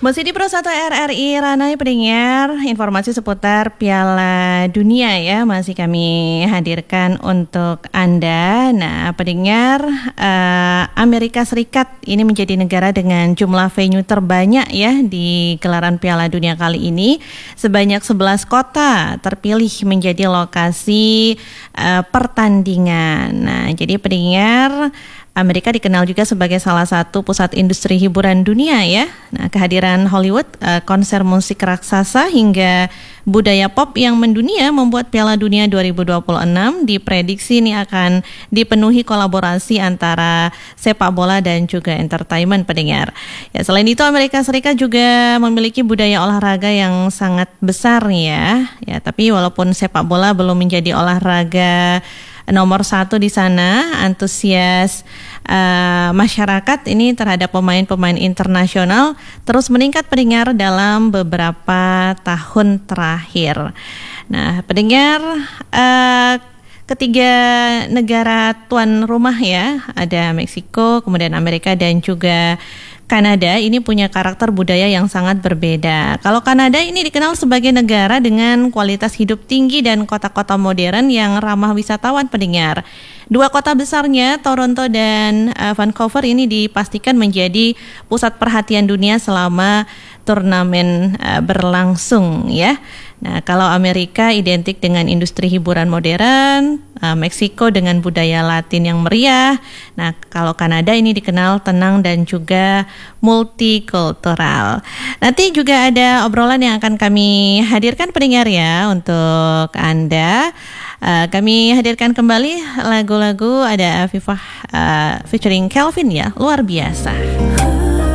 Masih di Pro 1 RRI Ranai pendengar, informasi seputar Piala Dunia ya masih kami hadirkan untuk Anda. Nah pendengar, Amerika Serikat ini menjadi negara dengan jumlah venue terbanyak ya di gelaran Piala Dunia kali ini. Sebanyak 11 kota terpilih menjadi lokasi pertandingan. Nah jadi pendengar, Amerika dikenal juga sebagai salah satu pusat industri hiburan dunia ya. Nah, kehadiran Hollywood, konser musik raksasa hingga budaya pop yang mendunia membuat Piala Dunia 2026 diprediksi ini akan dipenuhi kolaborasi antara sepak bola dan juga entertainment pendengar. Ya, selain itu Amerika Serikat juga memiliki budaya olahraga yang sangat besar ya. Ya, tapi walaupun sepak bola belum menjadi olahraga nomor satu di sana, antusias masyarakat ini terhadap pemain-pemain internasional terus meningkat pendengar dalam beberapa tahun terakhir. Nah, pendengar, ketiga negara tuan rumah ya, ada Meksiko, kemudian Amerika dan juga Kanada ini punya karakter budaya yang sangat berbeda. Kalau Kanada ini dikenal sebagai negara dengan kualitas hidup tinggi dan kota-kota modern yang ramah wisatawan pendengar. Dua kota besarnya, Toronto dan Vancouver ini dipastikan menjadi pusat perhatian dunia selama turnamen berlangsung ya. Nah, kalau Amerika identik dengan industri hiburan modern, Meksiko dengan budaya Latin yang meriah. Nah, kalau Kanada ini dikenal tenang dan juga multikultural. Nanti juga ada obrolan yang akan kami hadirkan pendengar ya untuk Anda. Kami hadirkan kembali lagu-lagu ada Afifah featuring Kelvin ya, luar biasa.